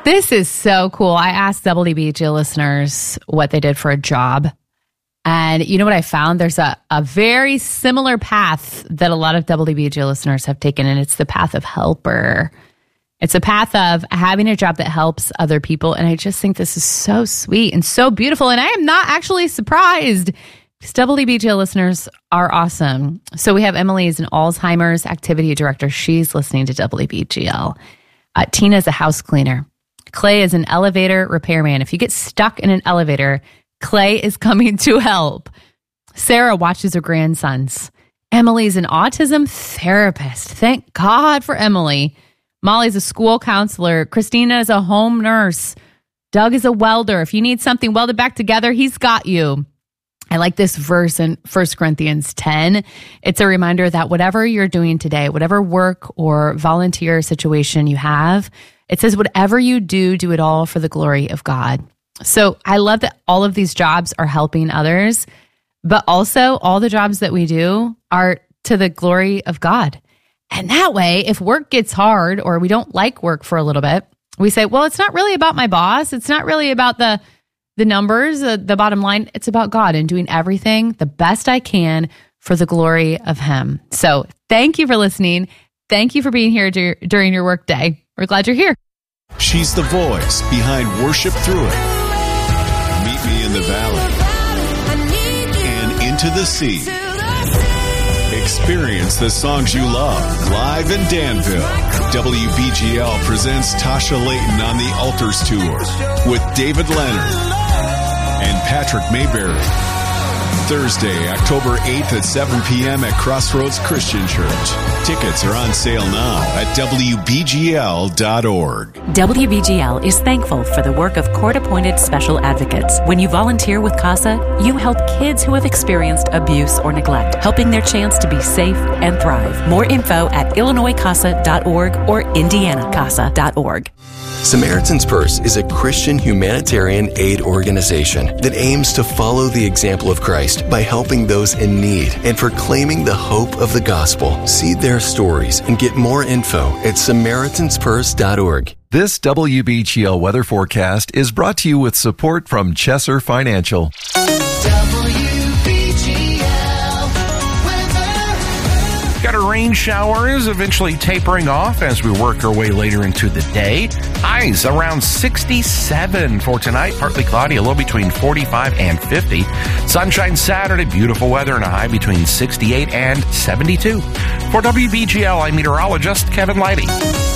This is so cool. I asked WBGL listeners what they did for a job. And you know what I found? There's a very similar path that a lot of WBGL listeners have taken, and it's the path of helper. It's a path of having a job that helps other people. And I just think this is so sweet and so beautiful. And I am not actually surprised because WBGL listeners are awesome. So we have Emily is an Alzheimer's activity director. She's listening to WBGL. Tina is a house cleaner. Clay is an elevator repairman. If you get stuck in an elevator, Clay is coming to help. Sarah watches her grandsons. Emily's an autism therapist. Thank God for Emily. Molly's a school counselor. Christina is a home nurse. Doug is a welder. If you need something welded back together, he's got you. I like this verse in 1 Corinthians 10. It's a reminder that whatever you're doing today, whatever work or volunteer situation you have, it says, whatever you do, do it all for the glory of God. So I love that all of these jobs are helping others, but also all the jobs that we do are to the glory of God. And that way, if work gets hard or we don't like work for a little bit, we say, well, it's not really about my boss. It's not really about the numbers, the bottom line. It's about God and doing everything the best I can for the glory of Him. So thank you for listening. Thank you for being here during your work day. We're glad you're here. She's the voice behind Worship Through It. Meet Me in the Valley and Into the Sea. Experience the songs you love live in Danville. WBGL presents Tasha Layton on the Altars Tour with David Leonard and Patrick Mayberry. Thursday, October 8th at 7 p.m. at Crossroads Christian Church. Tickets are on sale now at WBGL.org. WBGL is thankful for the work of court-appointed special advocates. When you volunteer with CASA, you help kids who have experienced abuse or neglect, helping their chance to be safe and thrive. More info at IllinoisCASA.org or IndianaCASA.org. Samaritan's Purse is a Christian humanitarian aid organization that aims to follow the example of Christ by helping those in need and proclaiming the hope of the gospel. See their stories and get more info at SamaritansPurse.org. This WBGL weather forecast is brought to you with support from Chesser Financial. Got our rain showers eventually tapering off as we work our way later into the day. Highs around 67 for tonight. Partly cloudy, a low between 45 and 50. Sunshine Saturday, beautiful weather and a high between 68 and 72. For WBGL, I'm meteorologist Kevin Leidy.